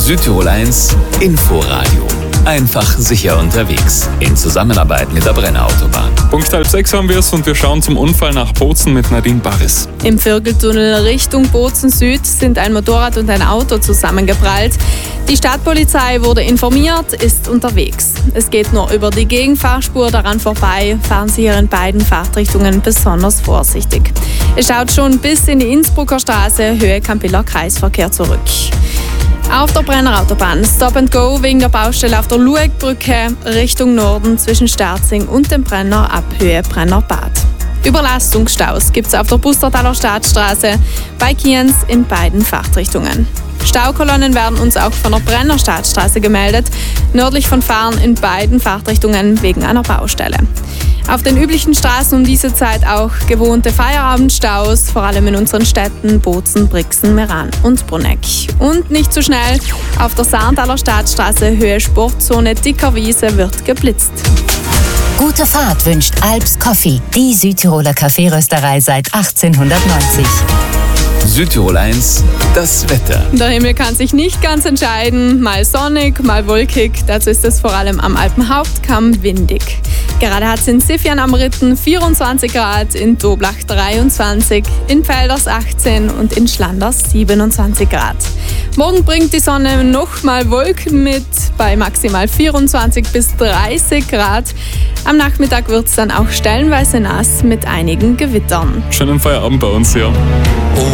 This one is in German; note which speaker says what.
Speaker 1: Südtirol 1 Inforadio. Einfach sicher unterwegs. In Zusammenarbeit mit der Brenner Autobahn.
Speaker 2: Punkt 5:30 haben wir es und wir schauen zum Unfall nach Bozen mit Nadine Barris.
Speaker 3: Im Viergeltunnel Richtung Bozen Süd sind ein Motorrad und ein Auto zusammengeprallt. Die Stadtpolizei wurde informiert, ist unterwegs. Es geht nur über die Gegenfahrspur daran vorbei. Fahren Sie hier in beiden Fahrtrichtungen besonders vorsichtig. Es schaut schon bis in die Innsbrucker Straße, Höhe Campiller Kreisverkehr zurück. Auf der Brenner Autobahn Stop and Go wegen der Baustelle auf der Luegbrücke Richtung Norden zwischen Sterzing und dem Brenner ab Höhe Brenner Bad. Überlastungsstaus gibt es auf der Bustertaler Stadtstraße bei Kienz in beiden Fahrtrichtungen. Staukolonnen werden uns auch von der Brenner Stadtstraße gemeldet, nördlich von Fahren in beiden Fahrtrichtungen wegen einer Baustelle. Auf den üblichen Straßen um diese Zeit auch gewohnte Feierabendstaus, vor allem in unseren Städten Bozen, Brixen, Meran und Bruneck. Und nicht zu schnell, auf der Sarntaler Stadtstraße Höhe Sportzone Dickerwiese wird geblitzt.
Speaker 4: Gute Fahrt wünscht Alps Coffee, die Südtiroler Kaffeerösterei seit 1890.
Speaker 1: Südtirol 1, das Wetter.
Speaker 3: Der Himmel kann sich nicht ganz entscheiden, mal sonnig, mal wolkig. Dazu ist es vor allem am Alpenhauptkamm windig. Gerade hat es in Sifjan am Ritten 24 Grad, in Doblach 23, in Pfälders 18 und in Schlanders 27 Grad. Morgen bringt die Sonne nochmal Wolken mit, bei maximal 24 bis 30 Grad. Am Nachmittag wird es dann auch stellenweise nass mit einigen Gewittern.
Speaker 2: Schönen Feierabend bei uns hier.